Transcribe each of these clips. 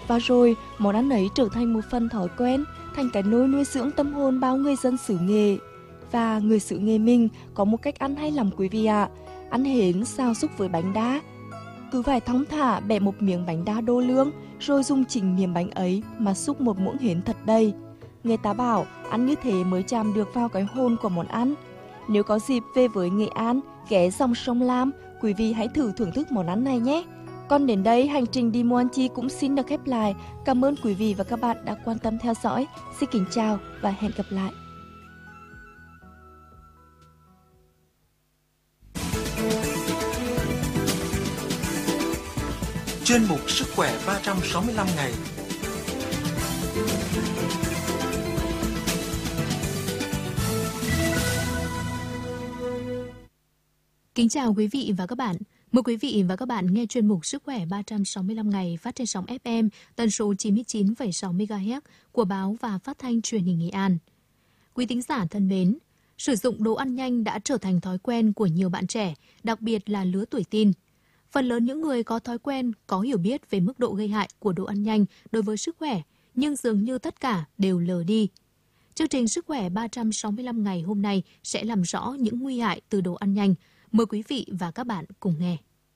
Và rồi, món ăn ấy trở thành một phần thói quen, thành cái nôi nuôi dưỡng tâm hồn bao người dân xứ Nghệ. Và người xứ Nghệ mình có một cách ăn hay lắm quý vị ạ. Ăn hến xào xúc với bánh đa. Cứ phải thong thả bẻ một miếng bánh đa đô lương, rồi dùng chính miếng bánh ấy mà xúc một muỗng hến thật đầy. Người ta bảo ăn như thế mới chạm được vào cái hồn của món ăn. Nếu có dịp về với Nghệ An, ghé dòng sông Lam, quý vị hãy thử thưởng thức món ăn này nhé. Còn đến đây, hành trình đi Muôn Chi cũng xin được khép lại. Cảm ơn quý vị và các bạn đã quan tâm theo dõi. Xin kính chào và hẹn gặp lại. Chuyên mục Sức khỏe 365 ngày. Kính chào quý vị và các bạn. Mời quý vị và các bạn nghe chuyên mục Sức khỏe 365 ngày phát trên sóng FM tần số 99,6 MHz của báo và phát thanh truyền hình Nghệ An. Quý thính giả thân mến, sử dụng đồ ăn nhanh đã trở thành thói quen của nhiều bạn trẻ, đặc biệt là lứa tuổi teen. Phần lớn những người có thói quen có hiểu biết về mức độ gây hại của đồ ăn nhanh đối với sức khỏe, nhưng dường như tất cả đều lờ đi. Chương trình Sức khỏe 365 ngày hôm nay sẽ làm rõ những nguy hại từ đồ ăn nhanh. Mời quý vị và các bạn cùng nghe.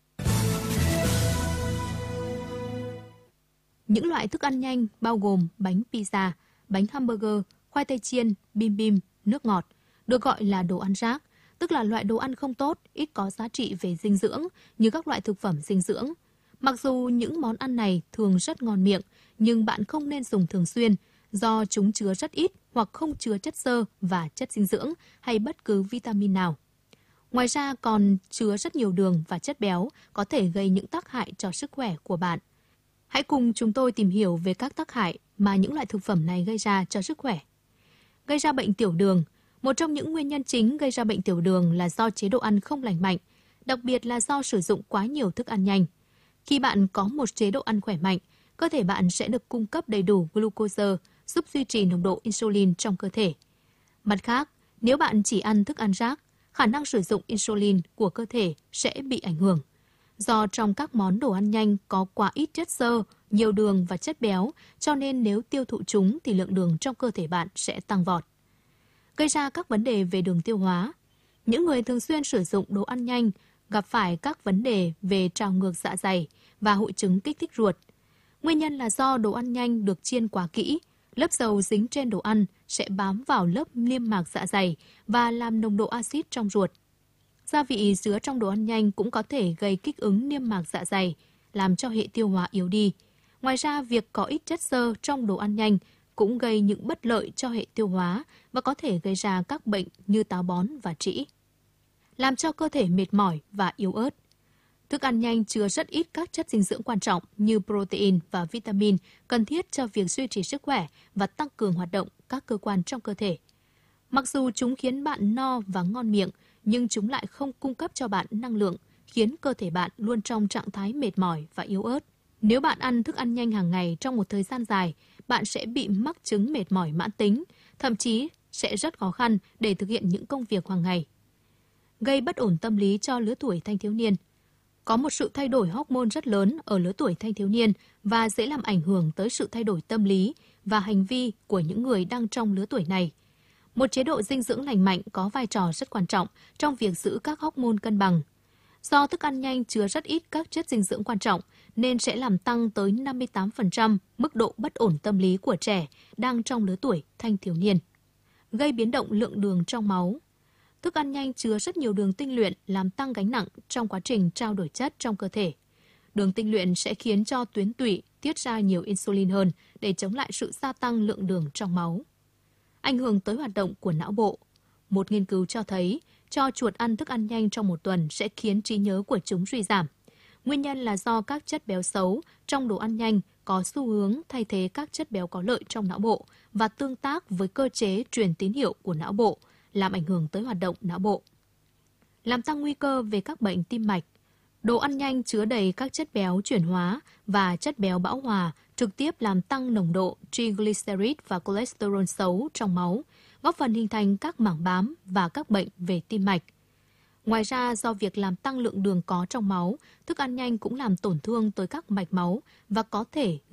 Những loại thức ăn nhanh bao gồm bánh pizza, bánh hamburger, khoai tây chiên, bim bim, nước ngọt, được gọi là đồ ăn rác, tức là loại đồ ăn không tốt, ít có giá trị về dinh dưỡng như các loại thực phẩm dinh dưỡng. Mặc dù những món ăn này thường rất ngon miệng, nhưng bạn không nên dùng thường xuyên do chúng chứa rất ít hoặc không chứa chất xơ và chất dinh dưỡng hay bất cứ vitamin nào. Ngoài ra còn chứa rất nhiều đường và chất béo có thể gây những tác hại cho sức khỏe của bạn. Hãy cùng chúng tôi tìm hiểu về các tác hại mà những loại thực phẩm này gây ra cho sức khỏe. Gây ra bệnh tiểu đường. Một trong những nguyên nhân chính gây ra bệnh tiểu đường là do chế độ ăn không lành mạnh, đặc biệt là do sử dụng quá nhiều thức ăn nhanh. Khi bạn có một chế độ ăn khỏe mạnh, cơ thể bạn sẽ được cung cấp đầy đủ glucose, giúp duy trì nồng độ insulin trong cơ thể. Mặt khác, nếu bạn chỉ ăn thức ăn rác, khả năng sử dụng insulin của cơ thể sẽ bị ảnh hưởng. Do trong các món đồ ăn nhanh có quá ít chất xơ, nhiều đường và chất béo, cho nên nếu tiêu thụ chúng thì lượng đường trong cơ thể bạn sẽ tăng vọt. Gây ra các vấn đề về đường tiêu hóa. Những người thường xuyên sử dụng đồ ăn nhanh gặp phải các vấn đề về trào ngược dạ dày và hội chứng kích thích ruột. Nguyên nhân là do đồ ăn nhanh được chiên quá kỹ, lớp dầu dính trên đồ ăn sẽ bám vào lớp niêm mạc dạ dày và làm nồng độ axit trong ruột. Gia vị chứa trong đồ ăn nhanh cũng có thể gây kích ứng niêm mạc dạ dày, làm cho hệ tiêu hóa yếu đi. Ngoài ra, việc có ít chất xơ trong đồ ăn nhanh cũng gây những bất lợi cho hệ tiêu hóa và có thể gây ra các bệnh như táo bón và trĩ. Làm cho cơ thể mệt mỏi và yếu ớt. Thức ăn nhanh chứa rất ít các chất dinh dưỡng quan trọng như protein và vitamin cần thiết cho việc duy trì sức khỏe và tăng cường hoạt động các cơ quan trong cơ thể. Mặc dù chúng khiến bạn no và ngon miệng, nhưng chúng lại không cung cấp cho bạn năng lượng, khiến cơ thể bạn luôn trong trạng thái mệt mỏi và yếu ớt. Nếu bạn ăn thức ăn nhanh hàng ngày trong một thời gian dài, bạn sẽ bị mắc chứng mệt mỏi mãn tính, thậm chí sẽ rất khó khăn để thực hiện những công việc hàng ngày. Gây bất ổn tâm lý cho lứa tuổi thanh thiếu niên. Có một sự thay đổi hormone rất lớn ở lứa tuổi thanh thiếu niên và dễ làm ảnh hưởng tới sự thay đổi tâm lý và hành vi của những người đang trong lứa tuổi này. Một chế độ dinh dưỡng lành mạnh có vai trò rất quan trọng trong việc giữ các hormone cân bằng. Do thức ăn nhanh chứa rất ít các chất dinh dưỡng quan trọng nên sẽ làm tăng tới 58% mức độ bất ổn tâm lý của trẻ đang trong lứa tuổi thanh thiếu niên. Gây biến động lượng đường trong máu. Thức ăn nhanh chứa rất nhiều đường tinh luyện làm tăng gánh nặng trong quá trình trao đổi chất trong cơ thể. Đường tinh luyện sẽ khiến cho tuyến tụy tiết ra nhiều insulin hơn để chống lại sự gia tăng lượng đường trong máu. Ảnh hưởng tới hoạt động của não bộ. Một nghiên cứu cho thấy cho chuột ăn thức ăn nhanh trong một tuần sẽ khiến trí nhớ của chúng suy giảm. Nguyên nhân là do các chất béo xấu trong đồ ăn nhanh có xu hướng thay thế các chất béo có lợi trong não bộ và tương tác với cơ chế truyền tín hiệu của não bộ, làm ảnh hưởng tới hoạt động não bộ. Làm tăng nguy cơ về các bệnh tim mạch. Đồ ăn nhanh chứa đầy các chất béo chuyển hóa và chất béo bão hòa trực tiếp làm tăng nồng độ triglycerid và cholesterol xấu trong máu, góp phần hình thành các mảng bám và các bệnh về tim mạch. Ngoài ra, do việc làm tăng lượng đường có trong máu, thức ăn nhanh cũng làm tổn thương tới các mạch máu và có thể